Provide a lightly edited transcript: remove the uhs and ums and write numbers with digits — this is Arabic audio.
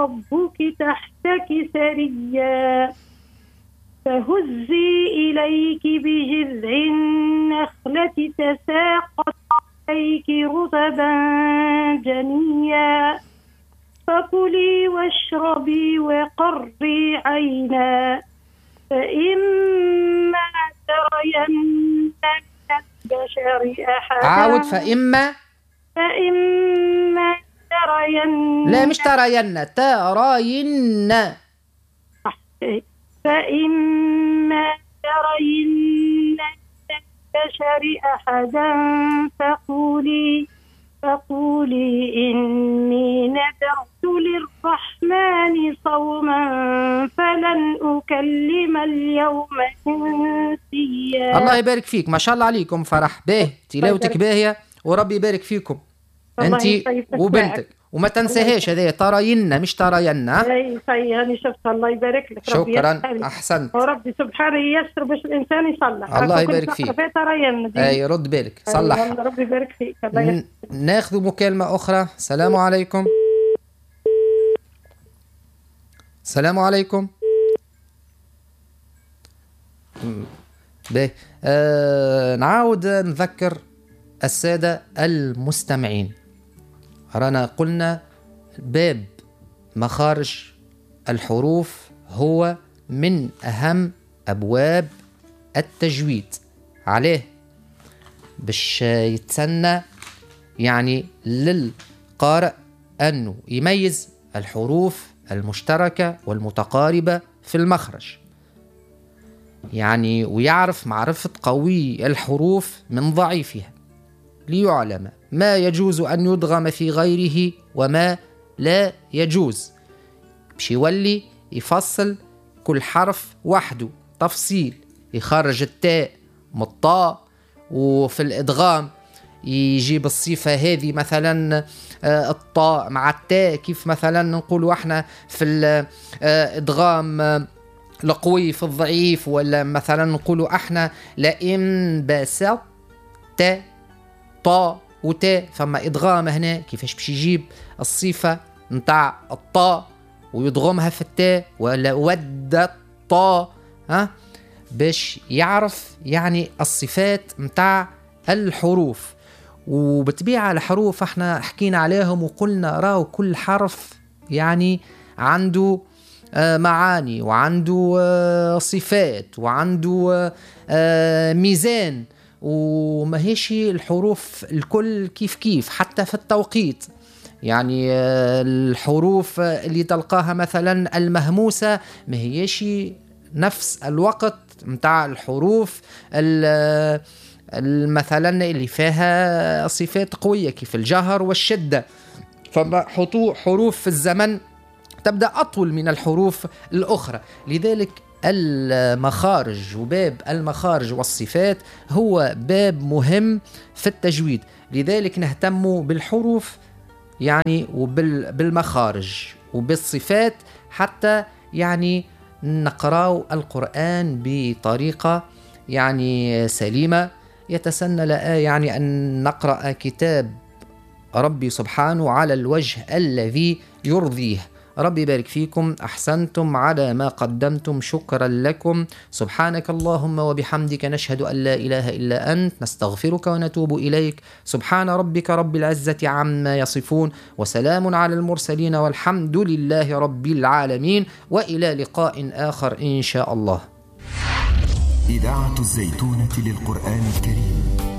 ربك تحتك سريا فهزي إليك بجذع النخلة تساقط عليك رطبا جنيا فكلي واشربي وقري عينا فإما ترين من البشر أحدا عاود فإما ترين لا مش ترين تراين فإما ترين من البشر أحدا فقولي إني نذرت للرحمن صوما فلن أكلم اليوم إنسيا. الله يبارك فيك، ما شاء الله عليكم فرح، باهي تلاوتك باهية وربي يبارك فيكم انت وبنتك، وما تنساهاش هذه تراين مش تراين. اي هاني شفت، الله يبارك لك. شكرا احسنت، وربي سبحانه ييسر باش الانسان يصلح. الله يبارك فيك. اي رد بالك صلح. ربي يبارك فيك. ناخذ مكالمة أخرى. السلام عليكم. السلام عليكم. نعاود نذكر السادة المستمعين، رانا قلنا باب مخارج الحروف هو من أهم أبواب التجويد، عليه باش يتسنى يعني للقارئ أنه يميز الحروف المشتركة والمتقاربة في المخرج، يعني ويعرف معرفة قوي الحروف من ضعيفها، ليعلم ما يجوز أن يدغم في غيره وما لا يجوز، باش يولي يفصل كل حرف وحده تفصيل، يخرج التاء من الطاء، وفي الإدغام يجيب الصفة هذه مثلا الطاء مع التاء، كيف مثلا نقول احنا في الإدغام القوي في الضعيف، ولا مثلا نقول احنا لئن بسط طاء وتاء، فما إدغام هنا كيفاش باش يجيب الصفة نتاع الطاء ويدغمها في التاء، ولا ود الطاء، باش يعرف يعني الصفات نتاع الحروف. وبطبيعة الحروف احنا حكينا عليهم وقلنا راو كل حرف يعني عنده معاني وعنده صفات وعنده ميزان، وما هيش الحروف الكل كيف حتى في التوقيت، يعني الحروف اللي تلقاها مثلا المهموسة ما هيش نفس الوقت متاع الحروف مثلا اللي فيها صفات قوية كيف الجهر والشدة، فما حروف في الزمن تبدأ أطول من الحروف الأخرى. لذلك المخارج وباب المخارج والصفات هو باب مهم في التجويد، لذلك نهتم بالحروف يعني وبالمخارج وبالصفات حتى يعني نقرأ القرآن بطريقة يعني سليمة، يتسنى يعني أن نقرأ كتاب ربي سبحانه على الوجه الذي يرضيه. ربي يبارك فيكم، أحسنتم على ما قدمتم، شكرا لكم. سبحانك اللهم وبحمدك، نشهد أن لا إله إلا أنت، نستغفرك ونتوب إليك. سبحان ربك رب العزة عما يصفون، وسلام على المرسلين، والحمد لله رب العالمين، وإلى لقاء آخر إن شاء الله. إذاعة الزيتونة للقرآن الكريم.